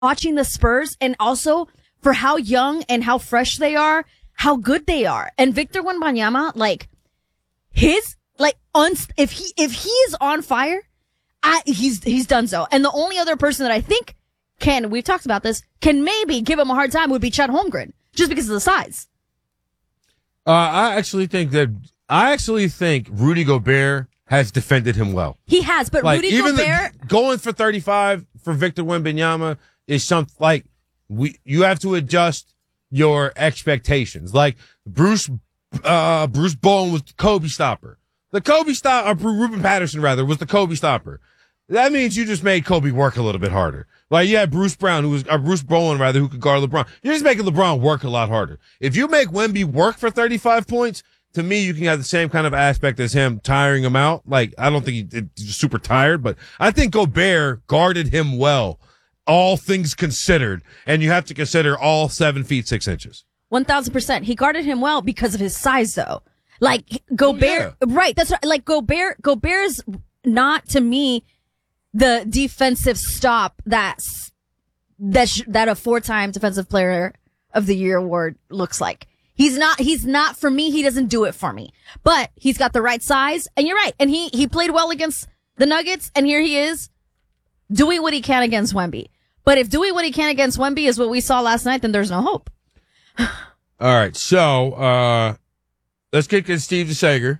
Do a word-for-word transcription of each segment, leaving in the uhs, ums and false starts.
watching the Spurs and also for how young and how fresh they are, how good they are. And Victor Wembanyama, like, his, like, uns- if he, if he is on fire, I, he's, he's done so. And the only other person that I think can, we've talked about this, can maybe give him a hard time would be Chet Holmgren, just because of the size. Uh, I actually think that, I actually think Rudy Gobert has defended him well. He has, but like, Rudy even Gobert. The, going for thirty-five for Victor Wembanyama is something like, we, you have to adjust your expectations. Like, Bruce, uh, Bruce Bowen was the Kobe stopper. The Kobe stop, or Ruben Patterson rather, was the Kobe stopper. That means you just made Kobe work a little bit harder. Like, you had Bruce Brown, who was, or Bruce Bowen rather, who could guard LeBron. You're just making LeBron work a lot harder. If you make Wemby work for thirty-five points, to me, you can have the same kind of aspect as him tiring him out. Like, I don't think he, he's super tired, but I think Gobert guarded him well, all things considered. And you have to consider all seven feet, six inches. one thousand percent. He guarded him well because of his size, though. Like, Gobert, oh, yeah. right. That's right. Like, Gobert, Gobert's not, to me, the defensive stop that's, that, sh- that a four-time defensive player of the year award looks like. He's not, he's not for me. He doesn't do it for me, but he's got the right size. And you're right. And he, he played well against the Nuggets. And here he is doing what he can against Wemby. But if doing what he can against Wemby is what we saw last night, then there's no hope. All right. So, uh, let's kick in Steve DeSager.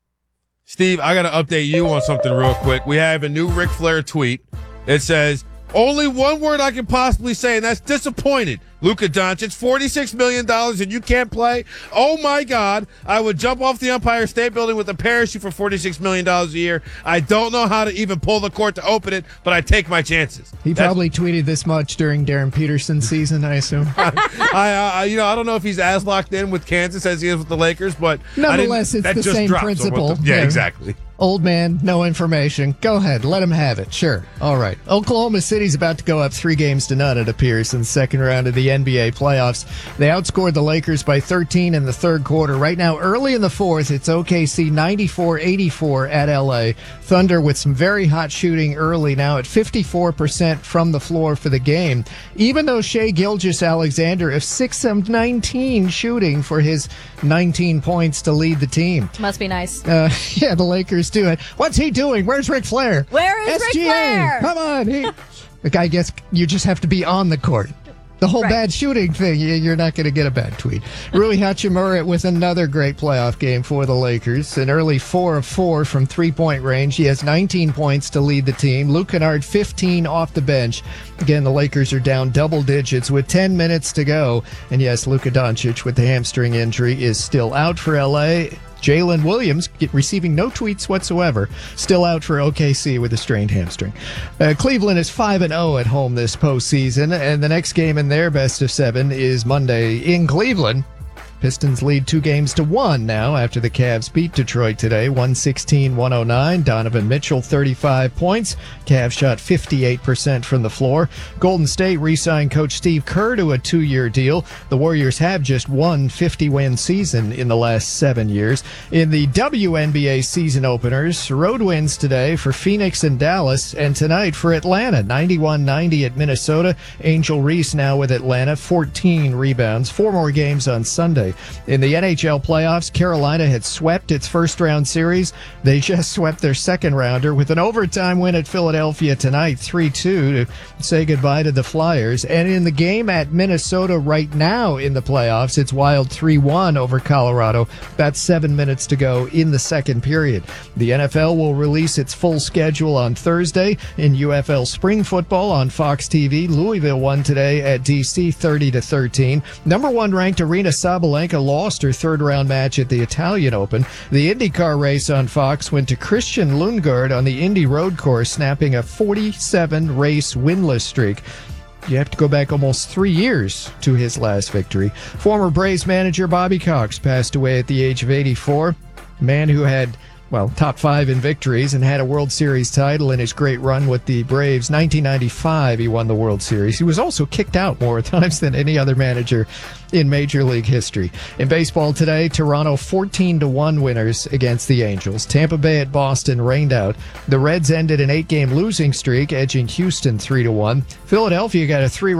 Steve, I got to update you on something real quick. We have a new Ric Flair tweet. It says, only one word I can possibly say, and that's disappointed. Luka Doncic, forty-six million dollars and you can't play? Oh, my God. I would jump off the Empire State Building with a parachute for forty-six million dollars a year. I don't know how to even pull the court to open it, but I take my chances. He That's- probably tweeted this much during Darren Peterson's season, I assume. I, I, you know, I don't know if he's as locked in with Kansas as he is with the Lakers, but nonetheless, it's that the just same dropped, so principle. what the- yeah, Yeah. exactly. Old man, no information. Go ahead, let him have it. Sure. All right. Oklahoma City's about to go up three games to none, it appears, in the second round of the N B A playoffs. They outscored the Lakers by thirteen in the third quarter. Right now, early in the fourth, it's O K C ninety-four eighty-four at L A. Thunder with some very hot shooting early now at fifty-four percent from the floor for the game. Even though Shai Gilgeous-Alexander is six of nineteen shooting for his nineteen points to lead the team. Must be nice. Uh, yeah, the Lakers do it. What's he doing? Where's Ric Flair? Where is S G A, Ric Flair? Come on. He, the guy gets, you just have to be on the court. The whole Right. bad shooting thing, you- you're not going to get a bad tweet. Rui Hachimura with another great playoff game for the Lakers. An early four of four from three-point range. He has nineteen points to lead the team. Luke Kennard, fifteen off the bench. Again, the Lakers are down double digits with ten minutes to go. And yes, Luka Doncic with the hamstring injury is still out for L A. Jalen Williams get, receiving no tweets whatsoever, still out for O K C with a strained hamstring. Uh, Cleveland is five and oh at home this postseason, and the next game in their best of seven is Monday in Cleveland. Pistons lead two games to one now after the Cavs beat Detroit today, one sixteen one oh nine. Donovan Mitchell, thirty-five points. Cavs shot fifty-eight percent from the floor. Golden State re-signed coach Steve Kerr to a two-year deal. The Warriors have just one fifty-win season in the last seven years. In the W N B A season openers, road wins today for Phoenix and Dallas, and tonight for Atlanta, ninety-one ninety at Minnesota. Angel Reese now with Atlanta, fourteen rebounds. Four more games on Sunday. In the N H L playoffs, Carolina had swept its first round series. They just swept their second rounder with an overtime win at Philadelphia tonight, three two, to say goodbye to the Flyers. And in the game at Minnesota right now in the playoffs, it's Wild three one over Colorado. About seven minutes to go in the second period. The N F L will release its full schedule on Thursday. In U F L spring football on Fox T V, Louisville won today at D C thirty to thirteen. Number one ranked Arena Sabalenka lost her third round match at the Italian Open. The IndyCar race on Fox went to Christian Lundgaard on the Indy Road Course, snapping a forty-seven race winless streak. You have to go back almost three years to his last victory. Former Braves manager Bobby Cox passed away at the age of eighty-four. Man who had well, top five in victories and had a World Series title in his great run with the Braves. nineteen ninety-five, he won the World Series. He was also kicked out more times than any other manager in Major League history. In baseball today, Toronto fourteen to one winners against the Angels. Tampa Bay at Boston rained out. The Reds ended an eight-game losing streak, edging Houston three to one. Philadelphia got a three